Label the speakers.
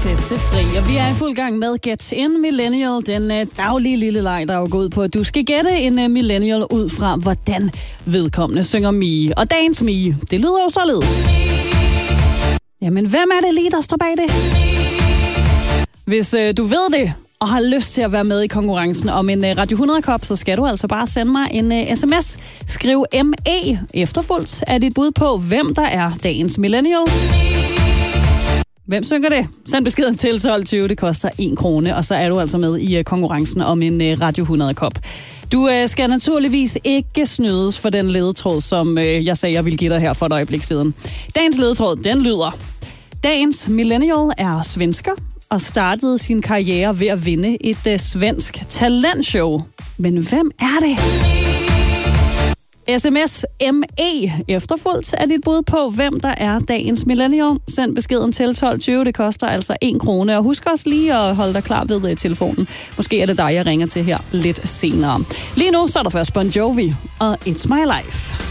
Speaker 1: Sæt det fri. Og vi er i fuld gang med Get In Millennial, den daglige lille leg, der er jo gået ud på, at du skal gætte en millennial ud fra, hvordan vedkommende synger Mie. Og dagens Mie, det lyder jo således. Jamen, hvem er det lige, der står bag det? Hvis du ved det, og har lyst til at være med i konkurrencen om en Radio 100-kop, så skal du altså bare sende mig en sms. Skriv ME efterfulgt af dit bud på, hvem der er dagens millennial. Hvem synger det? Send beskeden til 1220, det koster 1 krone, og så er du altså med i konkurrencen om en Radio 100-kop. Du skal naturligvis ikke snydes for den ledetråd, som jeg sagde, jeg ville give dig her for et øjeblik siden. Dagens ledetråd, den lyder: dagens millennial er svensker og startede sin karriere ved at vinde et svensk talentshow. Men hvem er det? SMS ME efterfulgt af dit bud på, hvem der er dagens millennial. Send beskeden til 1220, det koster altså 1 krone. Og husk også lige at holde dig klar ved telefonen. Måske er det dig, jeg ringer til her lidt senere. Lige nu så er der først Bon Jovi og It's My Life.